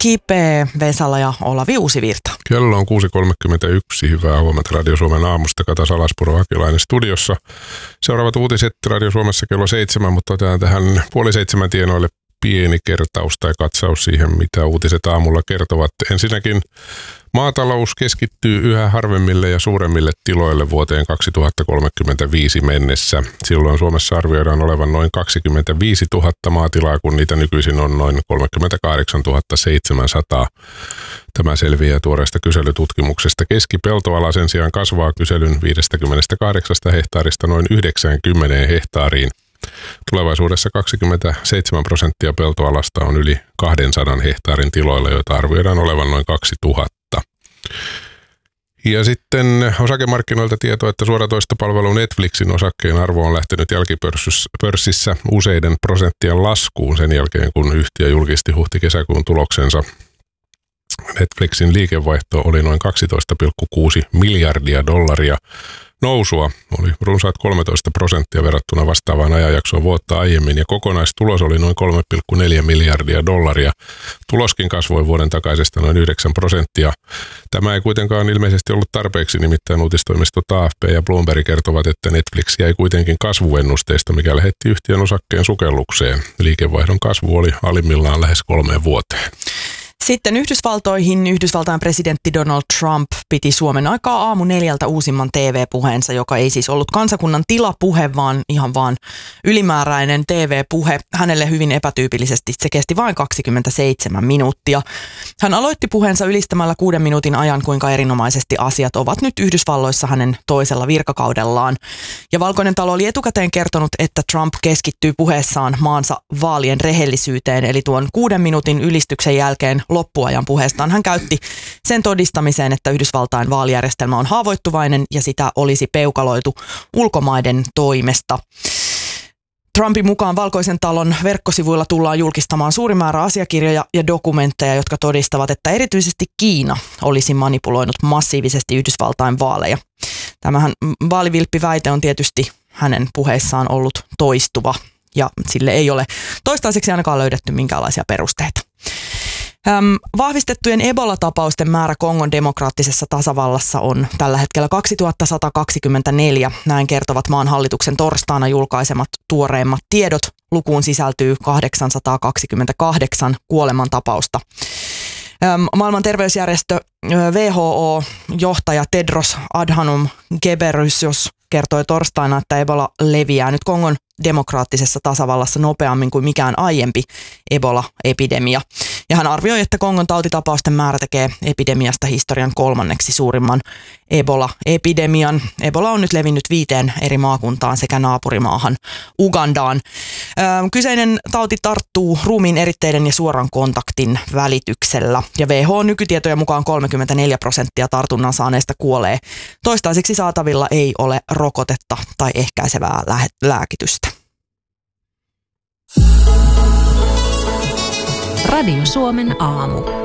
kipeä Vesala ja Olavi Uusivirta. Kello on 6.31. Hyvää huomenta Radio Suomen aamusta. Kata Salaspuro Hakilainen studiossa. Seuraavat uutiset Radio Suomessa kello 7, mutta otetaan tähän 6:30 tienoille pieni kertaus tai katsaus siihen, mitä uutiset aamulla kertovat. Ensinnäkin maatalous keskittyy yhä harvemmille ja suuremmille tiloille vuoteen 2035 mennessä. Silloin Suomessa arvioidaan olevan noin 25 000 maatilaa, kun niitä nykyisin on noin 38 700. Tämä selviää tuoreesta kyselytutkimuksesta. Keskipeltoala sen sijaan kasvaa kyselyn 58 hehtaarista noin 90 hehtaariin. Tulevaisuudessa 27% peltoalasta on yli 200 hehtaarin tiloilla, joita arvioidaan olevan noin 2000. Ja sitten osakemarkkinoilta tieto, että suoratoistopalvelu Netflixin osakkeen arvo on lähtenyt jälkipörssissä useiden prosenttien laskuun sen jälkeen, kun yhtiö julkisti huhti-kesäkuun tuloksensa. Netflixin liikevaihto oli noin $12,6 miljardia. Nousua oli runsaat 13% verrattuna vastaavaan ajanjaksoon vuotta aiemmin ja kokonaistulos oli noin $3,4 miljardia. Tuloskin kasvoi vuoden takaisesta noin 9%. Tämä ei kuitenkaan ilmeisesti ollut tarpeeksi, nimittäin uutistoimistot AFP ja Bloomberg kertovat, että Netflix jäi kuitenkin kasvuennusteista, mikä lähetti yhtiön osakkeen sukellukseen. Liikevaihdon kasvu oli alimmillaan lähes 3 vuoteen. Sitten Yhdysvaltoihin. Yhdysvaltain presidentti Donald Trump piti Suomen aikaa 4:00 uusimman TV-puheensa, joka ei siis ollut kansakunnan tilapuhe, vaan ihan vaan ylimääräinen TV-puhe. Hänelle hyvin epätyypillisesti se kesti vain 27 minuuttia. Hän aloitti puheensa ylistämällä 6 minuutin ajan, kuinka erinomaisesti asiat ovat nyt Yhdysvalloissa hänen toisella virkakaudellaan. Ja Valkoinen talo oli etukäteen kertonut, että Trump keskittyy puheessaan maansa vaalien rehellisyyteen, eli tuon 6 minuutin ylistyksen jälkeen loppuajan puheestaan hän käytti sen todistamiseen, että Yhdysvaltain vaalijärjestelmä on haavoittuvainen ja sitä olisi peukaloitu ulkomaiden toimesta. Trumpin mukaan Valkoisen talon verkkosivuilla tullaan julkistamaan suuri määrä asiakirjoja ja dokumentteja, jotka todistavat, että erityisesti Kiina olisi manipuloinut massiivisesti Yhdysvaltain vaaleja. Tämähän vaalivilppiväite on tietysti hänen puheissaan ollut toistuva ja sille ei ole toistaiseksi ainakaan löydetty minkäänlaisia perusteita. Vahvistettujen Ebola-tapausten määrä Kongon demokraattisessa tasavallassa on tällä hetkellä 2124. Näin kertovat maan hallituksen torstaina julkaisemat tuoreimmat tiedot. Lukuun sisältyy 828 kuolemantapausta. Maailman terveysjärjestö WHO-johtaja Tedros Adhanom Ghebreyesus kertoi torstaina, että Ebola leviää nyt Kongon demokraattisessa tasavallassa nopeammin kuin mikään aiempi Ebola-epidemia. Ja hän arvioi, että Kongon tautitapausten määrä tekee epidemiasta historian 3. suurimman Ebola-epidemian. Ebola on nyt levinnyt 5 eri maakuntaan sekä naapurimaahan Ugandaan. Kyseinen tauti tarttuu ruumiin eritteiden ja suoran kontaktin välityksellä. Ja WHO nykytietojen mukaan 34% tartunnan saaneista kuolee. Toistaiseksi saatavilla ei ole rokotetta tai ehkäisevää lääkitystä. Radio Suomen aamu.